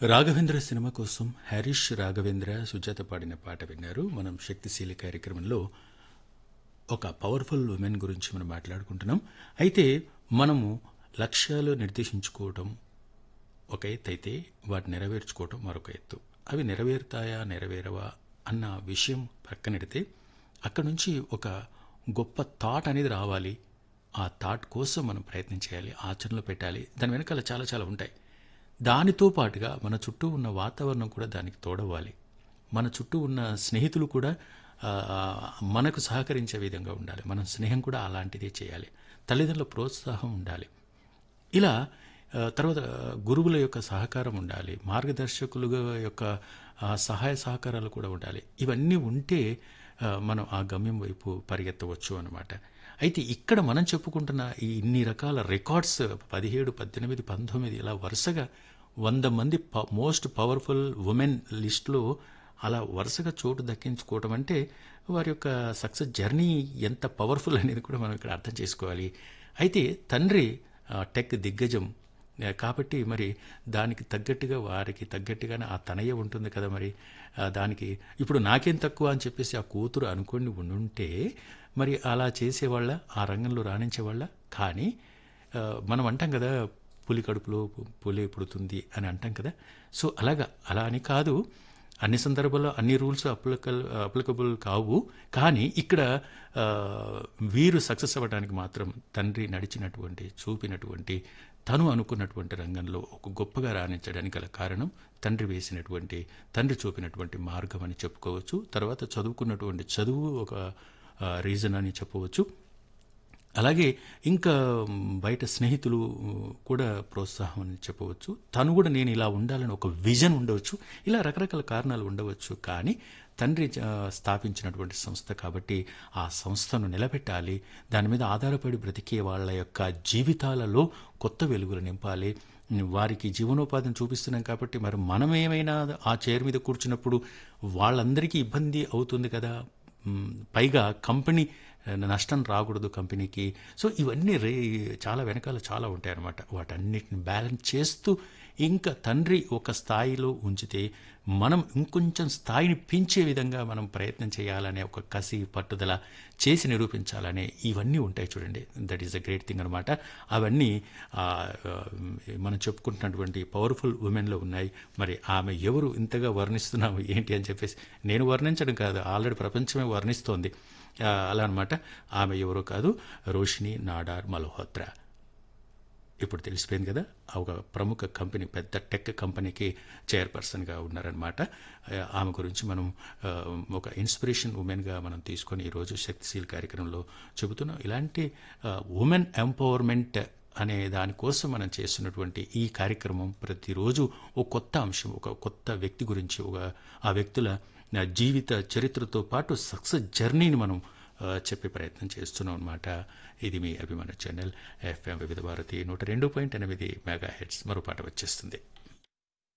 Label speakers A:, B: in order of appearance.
A: Raghavendra cinema కోసం హరీష్ రాఘవేంద్ర సుజాత పాడిన పాట విన్నారు. మనం శక్తిశీలి కార్యక్రమంలో ఒక పవర్ఫుల్ ఉమెన్ గురించి మనం మాట్లాడుకుంటున్నాం. అయితే మనము లక్ష్యాలు నిర్దేశించుకోవటం ఒక ఎత్తు అయితే వాటిని నెరవేర్చుకోవటం మరొక ఎత్తు. అవి నెరవేరుతాయా నెరవేరవా అన్న విషయం పక్కనెడితే అక్కడి నుంచి ఒక గొప్ప థాట్ అనేది రావాలి. ఆ థాట్ కోసం మనం ప్రయత్నం చేయాలి, ఆచరణలో పెట్టాలి. దాని వెనకాల చాలా చాలా ఉంటాయి. దానితో పాటుగా మన చుట్టూ ఉన్న వాతావరణం కూడా దానికి తోడవ్వాలి. మన చుట్టూ ఉన్న స్నేహితులు కూడా మనకు సహకరించే విధంగా ఉండాలి. మన స్నేహం కూడా అలాంటిదే చేయాలి. తల్లిదండ్రుల ప్రోత్సాహం ఉండాలి. ఇలా తర్వాత గురువుల యొక్క సహకారం ఉండాలి. మార్గదర్శకుల యొక్క సహాయ సహకారాలు కూడా ఉండాలి. ఇవన్నీ ఉంటే మనం ఆ గమ్యం వైపు పరిగెత్తవచ్చు అన్నమాట. అయితే ఇక్కడ మనం చెప్పుకుంటున్న ఈ ఇన్ని రకాల రికార్డ్స్ 17, 18, 19 ఇలా వరుసగా 100 మంది మోస్ట్ పవర్ఫుల్ ఉమెన్ లిస్టులో అలా వరుసగా చోటు దక్కించుకోవటం అంటే వారి యొక్క సక్సెస్ జర్నీ ఎంత పవర్ఫుల్ అనేది కూడా మనం ఇక్కడ అర్థం చేసుకోవాలి. అయితే తండ్రి టెక్ దిగ్గజం కాబట్టి మరి దానికి తగ్గట్టుగా వారికి తగ్గట్టుగానే ఆ తనయ్య ఉంటుంది కదా. మరి దానికి ఇప్పుడు నాకేం తక్కువ అని చెప్పేసి ఆ కూతురు అనుకోని ఉండుంటే మరి అలా చేసేవాళ్ళ, ఆ రంగంలో రాణించేవాళ్ళ. కానీ మనం అంటాం కదా, పులి కడుపులో పులి పుడుతుంది అని అంటాం కదా. సో అలా అని కాదు, అన్ని సందర్భాల్లో అన్ని రూల్స్ అప్లికబుల్ కావు. కానీ ఇక్కడ వీరు సక్సెస్ అవ్వడానికి మాత్రం తండ్రి నడిచినటువంటి, చూపినటువంటి, తను అనుకున్నటువంటి రంగంలో ఒక గొప్పగా రాణించడానికి గల కారణం తండ్రి చూపినటువంటి మార్గం అని చెప్పుకోవచ్చు. తర్వాత చదువుకున్నటువంటి చదువు ఒక రీజన్ అని చెప్పవచ్చు. అలాగే ఇంకా బయట స్నేహితులు కూడా ప్రోత్సాహం అని చెప్పవచ్చు. తను కూడా నేను ఇలా ఉండాలని ఒక విజన్ ఉండవచ్చు. ఇలా రకరకాల కారణాలు ఉండవచ్చు. కానీ తండ్రి స్థాపించినటువంటి సంస్థ కాబట్టి ఆ సంస్థను నిలబెట్టాలి. దాని మీద ఆధారపడి బ్రతికే వాళ్ళ యొక్క జీవితాలలో కొత్త వెలుగులు నింపాలి. వారికి జీవనోపాధిని చూపిస్తున్నాం కాబట్టి మరి మనం ఏమైనా ఆ చైర్ మీద కూర్చున్నప్పుడు వాళ్ళందరికీ ఇబ్బంది అవుతుంది కదా. పైగా కంపెనీ నష్టం రాకూడదు కంపెనీకి. సో ఇవన్నీ చాలా వెనకాల చాలా ఉంటాయి అన్నమాట. వాటన్నిటిని బ్యాలెన్స్ చేస్తూ ఇంకా తండ్రి ఒక స్థాయిలో ఉంచితే మనం ఇంకొంచెం స్థాయిని పెంచే విధంగా మనం ప్రయత్నం చేయాలనే ఒక కసి, పట్టుదల చేసి నిరూపించాలనే ఇవన్నీ ఉంటాయి చూడండి. That is a great thing అనమాట. అవన్నీ మనం చెప్పుకుంటున్నటువంటి పవర్ఫుల్ ఉమెన్లో ఉన్నాయి. మరి ఆమె ఎవరు ఇంతగా వర్ణిస్తున్నాము ఏంటి అని చెప్పేసి నేను వర్ణించడం కాదు, ఆల్రెడీ ప్రపంచమే వర్ణిస్తోంది. అలా అనమాట. ఆమె ఎవరో కాదు, రోషిని నాడార్ మల్హోత్రా. ఇప్పుడు తెలిసిపోయింది కదా, ఒక ప్రముఖ కంపెనీ, పెద్ద టెక్ కంపెనీకి చైర్పర్సన్గా ఉన్నారనమాట. ఆమె గురించి మనం ఒక ఇన్స్పిరేషన్ ఉమెన్గా మనం తీసుకొని ఈరోజు శక్తిశీల్ కార్యక్రమంలో చెబుతున్నాం. ఇలాంటి ఉమెన్ ఎంపవర్మెంట్ అనే దానికోసం మనం చేస్తున్నటువంటి ఈ కార్యక్రమం ప్రతిరోజు ఒక కొత్త అంశం, ఒక కొత్త వ్యక్తి గురించి, ఆ వ్యక్తుల జీవిత చరిత్రతో పాటు సక్సెస్ జర్నీని మనం చెప్పే ప్రయత్నం చేస్తున్నాం అనమాట. ఇది మీ అభిమాన ఛానల్ FM వివిధ భారతి 102.8 మెగాహెర్ట్జ్. మరో పాట వచ్చేస్తుంది.